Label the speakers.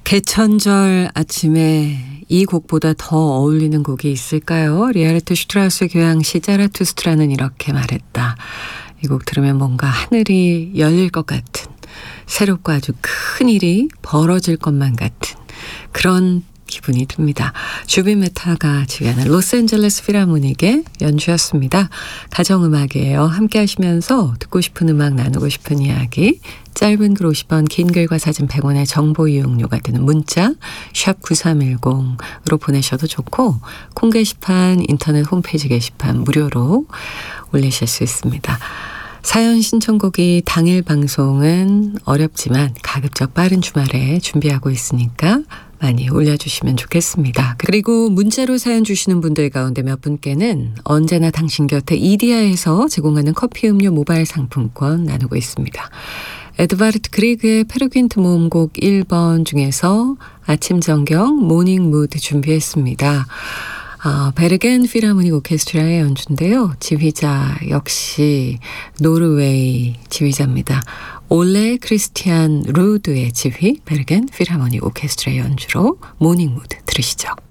Speaker 1: 개천절 아침에 이 곡보다 더 어울리는 곡이 있을까요? 리하르트 슈트라우스 교향시 자라투스트라는 이렇게 말했다. 이 곡 들으면 뭔가 하늘이 열릴 것 같은, 새롭고 아주 큰 일이 벌어질 것만 같은 그런 기분이 듭니다. 주빈 메타가 지휘하는 로스앤젤레스 필하모닉의 연주였습니다. 가정음악이에요. 함께 하시면서 듣고 싶은 음악, 나누고 싶은 이야기, 짧은 글 50원, 긴 글과 사진 100원의 정보 이용료가 드는 문자 샵 9310으로 보내셔도 좋고, 콩 게시판, 인터넷 홈페이지 게시판 무료로 올리실 수 있습니다. 사연 신청곡이 당일 방송은 어렵지만 가급적 빠른 주말에 준비하고 있으니까 많이 올려주시면 좋겠습니다. 그리고 문자로 사연 주시는 분들 가운데 몇 분께는 언제나 당신 곁에 이디야에서 제공하는 커피 음료 모바일 상품권 나누고 있습니다. 에드바르트 그리그의 페르귄트 모음곡 1번 중에서 아침 정경 모닝 무드 준비했습니다. 베르겐 필하모닉 오케스트라의 연주인데요. 지휘자 역시 노르웨이 지휘자입니다. 올레 크리스티안 루드의 지휘, 베르겐 필하모닉 오케스트라의 연주로 모닝 무드 들으시죠.